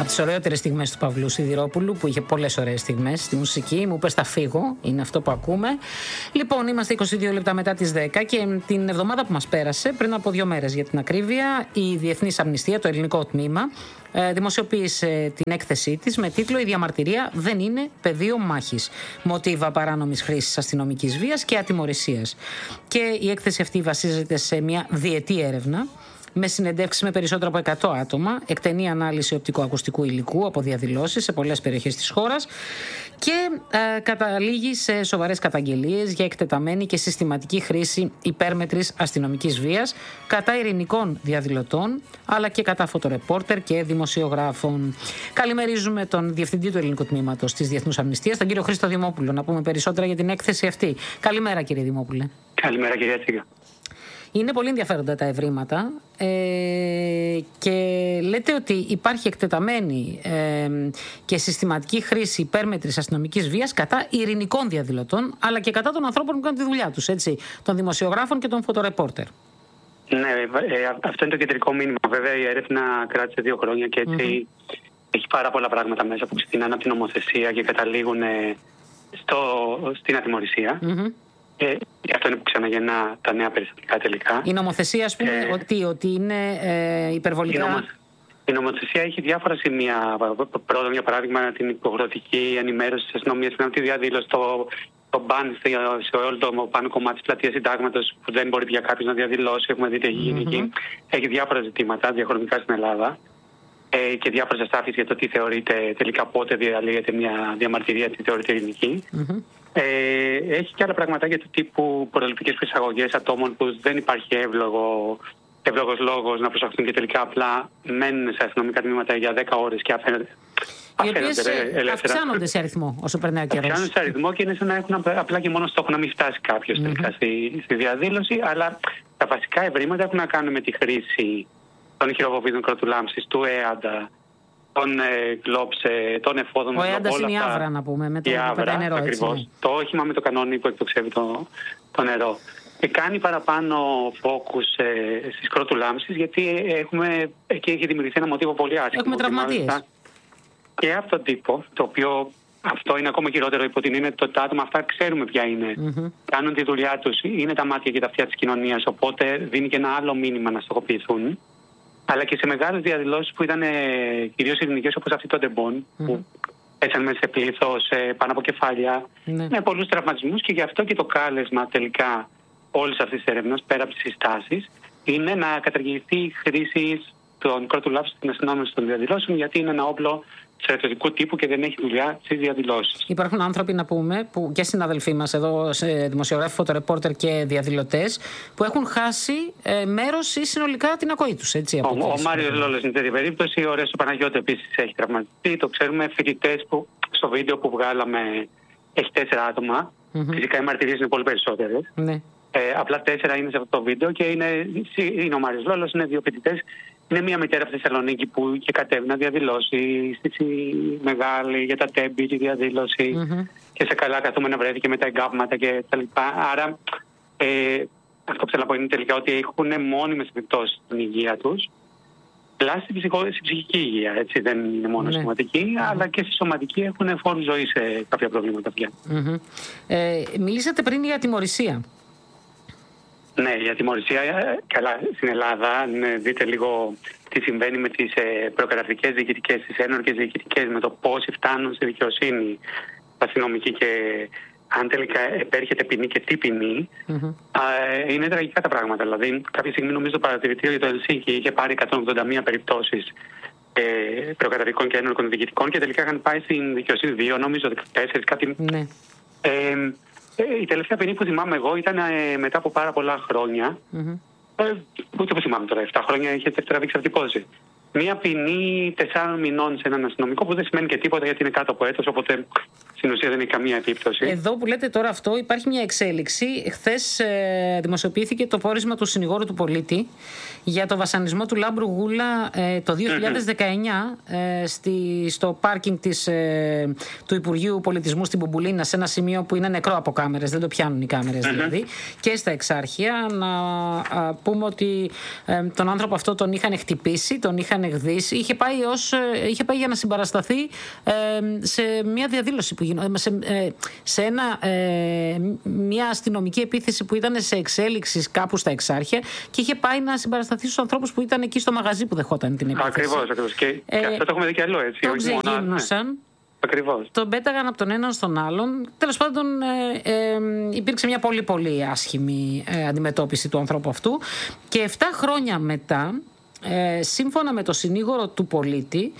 τις ωραιότερες στιγμές του Παυλού Σιδηρόπουλου, που είχε πολλές ωραίες στιγμές στη μουσική. Μου πες θα φύγω, είναι αυτό που ακούμε. Λοιπόν, είμαστε 22 λεπτά μετά τις 10 και την εβδομάδα που μας πέρασε, πριν από 2 μέρες για την ακρίβεια, η Διεθνής Αμνηστία, το ελληνικό τμήμα, δημοσιοποίησε την έκθεσή της με τίτλο «Η διαμαρτυρία δεν είναι πεδίο μάχης. Μοτίβα παράνομης χρήσης αστυνομικής βίας και ατιμωρησίας». Και η έκθεση αυτή βασίζεται σε μια διετή έρευνα με συνεντεύξεις με περισσότερα από 100 άτομα, εκτενή ανάλυση οπτικοακουστικού υλικού από διαδηλώσεις σε πολλές περιοχές της χώρας και καταλήγει σε σοβαρές καταγγελίες για εκτεταμένη και συστηματική χρήση υπέρμετρης αστυνομικής βίας κατά ειρηνικών διαδηλωτών, αλλά και κατά φωτορεπόρτερ και δημοσιογράφων. Καλημερίζουμε τον Διευθυντή του Ελληνικού Τμήματος της Διεθνούς Αμνηστίας, τον κύριο Χρήστο Δημόπουλο, να πούμε περισσότερα για την έκθεση αυτή. Καλημέρα, κύριε Δημόπουλε. Καλημέρα, κυρία Τσίγα. Είναι πολύ ενδιαφέροντα τα ευρήματα και λέτε ότι υπάρχει εκτεταμένη και συστηματική χρήση υπέρμετρης αστυνομικής βίας κατά ειρηνικών διαδηλωτών, αλλά και κατά των ανθρώπων που κάνουν τη δουλειά τους, έτσι, των δημοσιογράφων και των φωτορεπόρτερ. Ναι, αυτό είναι το κεντρικό μήνυμα. Βέβαια η έρευνα κράτησε 2 χρόνια και έτσι έχει πάρα πολλά πράγματα μέσα που ξεκινάνε από την νομοθεσία και καταλήγουν στην ατιμωρησία. Και αυτό είναι που ξαναγεννά τα νέα περιστατικά τελικά. Η νομοθεσία, ας πούμε, ότι είναι υπερβολικά. Η νομοθεσία έχει διάφορα σημεία. Πρώτον, για παράδειγμα, την υποχρεωτική ενημέρωση της αστυνομίας πριν από τη διαδήλωση, το μπαν σε όλο το πάνω κομμάτι της πλατείας Συντάγματος, που δεν μπορεί πια κάποιος να διαδηλώσει. Έχουμε δει τι έχει γίνει εκεί. Έχει διάφορα ζητήματα διαχρονικά στην Ελλάδα και διάφορες αστάθειες για το τι θεωρείται τελικά, πότε διαλύεται μια διαμαρτυρία, τι θεωρείται ειρηνική. Έχει και άλλα πραγματάκια του τύπου προληπτικές εισαγωγές ατόμων που δεν υπάρχει εύλογος λόγος να προσπαθούν και τελικά απλά μένουν σε αστυνομικά τμήματα για 10 ώρες και αφαίνονται. Οι οποίες αυξάνονται σε αριθμό όσο περνάει ο καιρός. Αυξάνονται σε αριθμό και είναι σαν να έχουν απλά και μόνο στόχο να μην φτάσει κάποιος τελικά στη διαδήλωση. Αλλά τα βασικά ευρήματα έχουν να κάνουν με τη χρήση των χειροβοβίδων κροτουλάμψης, του ΕΑΝΤΑ, των γκλόψε, των εφόδων. Ο ΕΑΝΤΑ είναι η Άβρα, να πούμε, με το νερό. Ακριβώς. Το όχημα με το κανόνι που εκτοξεύει το νερό. Και κάνει παραπάνω φόκους στις κροτουλάμψεις, γιατί εκεί έχει δημιουργηθεί ένα μοτίβο πολύ άσχημο. Έχουμε τραυματίες. Και αυτόν τον τύπο, το οποίο αυτό είναι ακόμα χειρότερο υπό την έννοια ότι τα άτομα αυτά ξέρουμε ποια είναι. Κάνουν τη δουλειά τους, είναι τα μάτια και τα αυτιά της κοινωνίας, οπότε δίνει και ένα άλλο μήνυμα να στοχοποιηθούν. Αλλά και σε μεγάλες διαδηλώσεις που ήταν κυρίως ειρηνικές, όπως αυτή των Ντεμπών, που έτσαν μέσα σε πλήθος, πάνω από κεφάλια, με πολλούς τραυματισμούς, και γι' αυτό και το κάλεσμα τελικά όλης αυτής της έρευνας, πέρα από τις συστάσεις, είναι να καταργηθεί η χρήση των κροτουλάμψης στην αστυνόμευση των διαδηλώσεων, γιατί είναι ένα όπλο στρατιωτικού τύπου και δεν έχει δουλειά στις διαδηλώσεις. Υπάρχουν άνθρωποι, να πούμε, που και συναδελφοί μας εδώ, δημοσιογράφοι, φωτορεπόρτερ και διαδηλωτές, που έχουν χάσει μέρος ή συνολικά την ακοή τους. Ο Μάριος Λόλος είναι τέτοια περίπτωση. Ο Ρέστο Παναγιώτη επίσης έχει τραυματιστεί. Το ξέρουμε, φοιτητές που στο βίντεο που βγάλαμε έχει 4 άτομα. Φυσικά οι μαρτυρίες είναι πολύ περισσότερες. Απλά 4 είναι σε αυτό το βίντεο και είναι ο Μάριος Λόλος, είναι 2 φοιτητές. Είναι μια μητέρα από τη Θεσσαλονίκη που είχε κατέβει να διαδηλώσει στη Μεγάλη για τα τέμπη, τη διαδήλωση και σε καλά καθούμενα βρέθηκε με τα εγκάβματα και τα λοιπά. Άρα αυτό που θέλω να πω είναι τελικά ότι έχουν μόνιμες επιπτώσεις στην υγεία τους, πλάς στην ψυχική υγεία, έτσι, δεν είναι μόνο σωματική, αλλά και στη σωματική έχουν φόρους ζωή σε κάποια προβλήματα πια. Μιλήσατε πριν για ατιμωρησία. Ναι, η ατιμωρησία, καλά, στην Ελλάδα, δείτε λίγο τι συμβαίνει με τις προκαταρκτικές διοικητικές, τις ένορκες διοικητικές, με το πόσοι φτάνουν στη δικαιοσύνη αστυνομική και αν τελικά επέρχεται ποινή και τι ποινή, είναι τραγικά τα πράγματα. Δηλαδή, κάποια στιγμή νομίζω το παρατηρητήριο για το Ελσίνκι είχε πάρει 181 περιπτώσεις προκαταρκτικών και ένορκων διοικητικών και τελικά είχαν πάει στην δικαιοσύνη 2, νομίζω 14, κάτι. Η τελευταία ποινή που θυμάμαι εγώ ήταν μετά από πάρα πολλά χρόνια. Ούτε που θυμάμαι τώρα, 7 χρόνια είχε τραβήξει αυτή η υπόθεση. Μία ποινή 4 μηνών σε έναν αστυνομικό, που δεν σημαίνει και τίποτα γιατί είναι κάτω από έτος, οπότε στην ουσία δεν έχει καμία επίπτωση. Εδώ που λέτε τώρα αυτό, υπάρχει μια εξέλιξη. Χθες δημοσιοποιήθηκε το πόρισμα του συνηγόρου του πολίτη για το βασανισμό του Λάμπρου Γούλα το 2019 στο πάρκινγκ του Υπουργείου Πολιτισμού στην Μπουμπουλίνα, σε ένα σημείο που είναι νεκρό από κάμερες, δεν το πιάνουν οι κάμερες δηλαδή, και στα Εξάρχεια. Να πούμε ότι τον άνθρωπο αυτό τον είχαν χτυπήσει, τον είχαν είχαν εκδίσει. Είχε πάει για να συμπαρασταθεί σε μια διαδήλωση που γινόταν, σε μια αστυνομική επίθεση που ήταν σε εξέλιξη κάπου στα Εξάρχεια, και είχε πάει να συμπαρασταθεί στους ανθρώπους που ήταν εκεί στο μαγαζί που δεχόταν την επίθεση. Ακριβώς. Και αυτό το έχουμε δει κι άλλο, έτσι. Το ξεγίνουσαν. Ακριβώς. Τον πέταγαν από τον έναν στον άλλον. Τέλος πάντων, υπήρξε μια πολύ πολύ άσχημη αντιμετώπιση του ανθρώπου αυτού. Και 7 χρόνια μετά, σύμφωνα με το συνήγορο του πολίτη,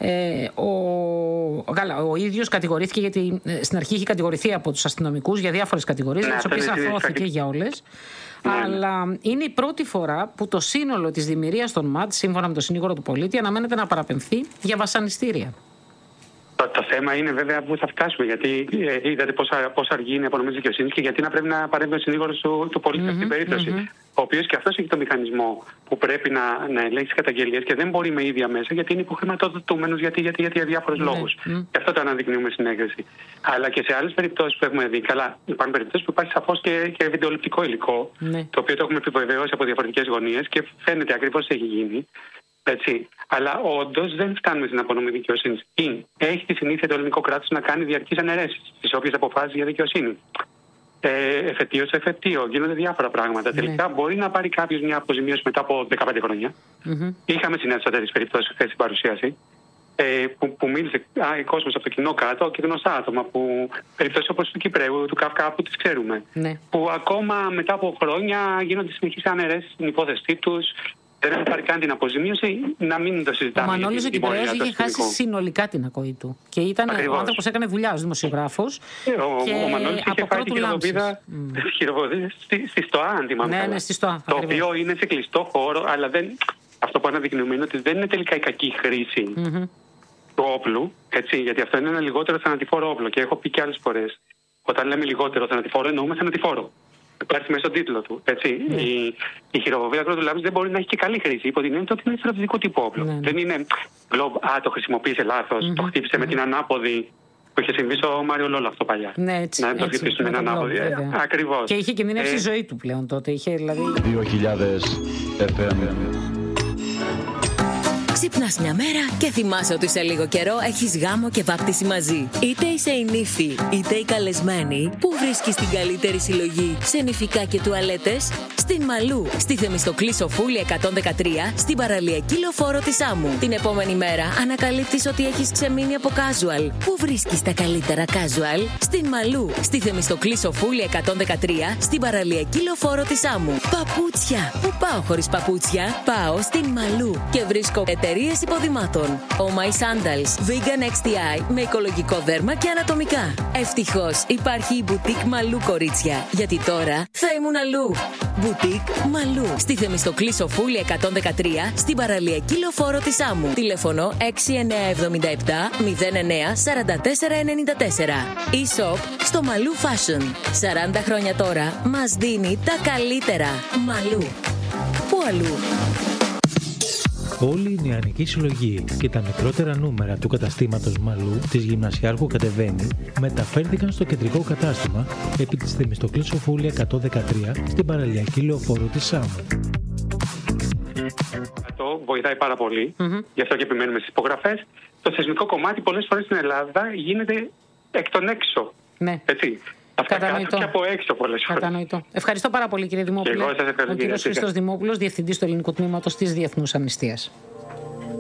ο ίδιος κατηγορήθηκε, γιατί στην αρχή είχε κατηγορηθεί από τους αστυνομικούς για διάφορες κατηγορίες, τις οποίες αθώθηκε για όλες. Αλλά είναι η πρώτη φορά που το σύνολο της δημιουργίας των ΜΑΤ, σύμφωνα με το συνήγορο του πολίτη, αναμένεται να παραπεμφθεί για βασανιστήρια. Το θέμα είναι βέβαια πού θα φτάσουμε, γιατί είδατε πώς αργεί η απονομή της δικαιοσύνης και γιατί να πρέπει να παρέμβει ο συνήγορος του πολίτη σε αυτήν την περίπτωση. Ο οποίος και αυτός έχει το μηχανισμό που πρέπει να ελέγξει τις καταγγελίες και δεν μπορεί με ίδια μέσα, γιατί είναι υποχρηματοδοτούμενος για διάφορους λόγους. Και αυτό το αναδεικνύουμε στην έκθεση. Αλλά και σε άλλες περιπτώσεις που έχουμε δει, καλά, υπάρχουν περιπτώσεις που υπάρχει σαφώς και βιντεοληπτικό υλικό, το οποίο το έχουμε επιβεβαιώσει από διαφορετικές γωνίες και φαίνεται ακριβώς τι έχει γίνει. Έτσι. Αλλά όντως δεν φτάνουμε στην απονομή δικαιοσύνης. Έχει τη συνήθεια το ελληνικό κράτος να κάνει διαρκείς αναιρέσεις στις όποιες αποφάσεις για δικαιοσύνη. Εφετείο σε εφετείο. Γίνονται διάφορα πράγματα. Τελικά μπορεί να πάρει κάποιος μια αποζημίωση μετά από 15 χρόνια. Είχαμε συνέβη σε τέτοιες περιπτώσεις χθες στην παρουσίαση. Που μίλησε κόσμος από το κοινό κάτω και γνωστά άτομα. Περιπτώσεις όπως του Κυπραίου, του Καυκά, που τις ξέρουμε. Που ακόμα μετά από χρόνια γίνονται συνεχείς αναιρέσεις στην υπόθεσή τους. Δεν έχουν πάρει καν την αποζημίωση, να μην το συζητάμε. Ο Μανώλης ο Κυπραίος είχε χάσει συνολικά την ακοή του. Και ήταν ο άνθρωπος, έκανε δουλειά ως δημοσιογράφος. Ο Μανώλης είχε φάει την χειροβοδία στη ΣΤΟΑ, αν θυμάμαι. Ναι, στη ΣΤΟΑ. Το οποίο είναι σε κλειστό χώρο, αλλά αυτό που αναδεικνύουμε είναι ότι δεν είναι τελικά η κακή χρήση του όπλου. Έτσι, γιατί αυτό είναι ένα λιγότερο θανατηφόρο όπλο. Και έχω πει και άλλες φορές, όταν λέμε λιγότερο θανατηφόρο, εννοούμε θανατηφόρο. Υπάρχει μέσα στον τίτλο του. Η χειροβοβία ακρότου λάμψης δεν μπορεί να έχει και καλή χρήση. Υπό την έννοια ότι είναι στρατιωτικού τύπου όπλο. Δεν είναι το χρησιμοποίησε λάθος, το χτύπησε με την ανάποδη, που είχε συμβεί στο Μάριο Λόλο αυτό παλιά. Ναι, έτσι, να το χτυπήσουν με την ανάποδη. Ακριβώς. Και είχε κινδυνεύσει η ζωή του πλέον τότε. Είχε δηλαδή. 2000 FM. Ξυπνάς μια μέρα και θυμάσαι ότι σε λίγο καιρό έχεις γάμο και βάπτιση μαζί. Είτε είσαι η νύφη, είτε η καλεσμένη, που βρίσκεις την καλύτερη συλλογή σε νηφικά και τουαλέτες? Στην Μαλού, στη Θεμιστοκλή Σοφούλη 113, στην παραλιακή λεωφόρο της Άμμου. Την επόμενη μέρα ανακαλύπτεις ότι έχεις ξεμείνει από casual. Πού βρίσκεις τα καλύτερα casual? Στην Μαλού, στη Θεμιστοκλή Σοφούλη 113, στην παραλιακή λεωφόρο της Άμμου. Παπούτσια. Πού πάω χωρίς παπούτσια? Πάω στην Μαλού και βρίσκω εταιρείες υποδημάτων. Oh My Sandals, Vegan XTI με οικολογικό δέρμα και ανατομικά. Ευτυχώς υπάρχει η Boutique Μαλού, κορίτσια, γιατί τώρα θα ήμουν αλλού. Boutique Μαλού, στη Θεμιστοκλή Σοφούλη 113, στην παραλιακή λεωφόρο της Άμμου. Τηλέφωνο 6977 09 44 94. E-shop στο Μαλού Fashion. 40 χρόνια τώρα μας δίνει τα καλύτερα. Μαλού. Πού αλλού? Όλη η νεανική συλλογή και τα μικρότερα νούμερα του καταστήματος Μαλού της Γυμνασιάρχου Κατεβαίνει μεταφέρθηκαν στο κεντρικό κατάστημα επί της Θεμιστοκλής Σοφούλη 113 στην παραλιακή λεωφόρο της Σάμου. Αυτό βοηθάει πάρα πολύ, γι' αυτό και επιμένουμε στις υπογραφές. Το θεσμικό κομμάτι πολλές φορές στην Ελλάδα γίνεται εκ των έξω. Ναι. Έτσι. Αυτά κάτω και από έξω πολλές φορές. Κατανοητό. Ευχαριστώ πάρα πολύ, κύριε Δημόπουλε. Και εγώ σας ευχαριστώ. Ο κύριος Χρήστος Δημόπουλος, Διευθυντής του Ελληνικού Τμήματος της Διεθνούς Αμνηστίας.